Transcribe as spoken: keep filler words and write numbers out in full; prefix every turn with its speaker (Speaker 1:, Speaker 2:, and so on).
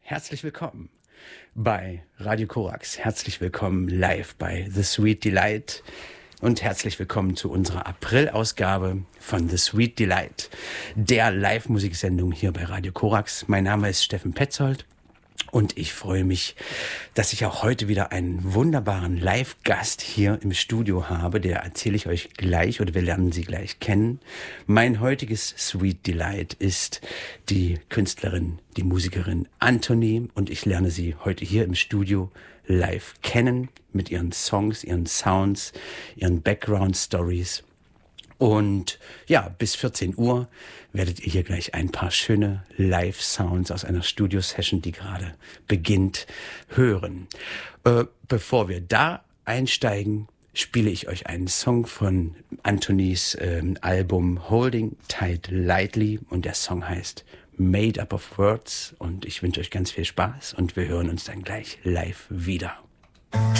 Speaker 1: Herzlich willkommen bei Radio Korax. Herzlich willkommen live bei The Sweet Delight. Und herzlich willkommen zu unserer April-Ausgabe von The Sweet Delight, der Live-Musiksendung hier bei Radio Korax. Mein Name ist Steffen Petzold und ich freue mich, dass ich auch heute wieder einen wunderbaren Live-Gast hier im Studio habe. Der erzähle ich euch gleich oder wir lernen sie gleich kennen. Mein heutiges Sweet Delight ist die Künstlerin, die Musikerin Anthony und ich lerne sie heute hier im Studio live kennen mit ihren Songs, ihren Sounds, ihren Background-Stories. Und ja, bis vierzehn Uhr werdet ihr hier gleich ein paar schöne Live-Sounds aus einer Studio-Session, die gerade beginnt, hören. Äh, bevor wir da einsteigen, spiele ich euch einen Song von Anthonys äh, Album Holding Tight Lightly und der Song heißt Made Up of Words und ich wünsche euch ganz viel Spaß und wir hören uns dann gleich live wieder.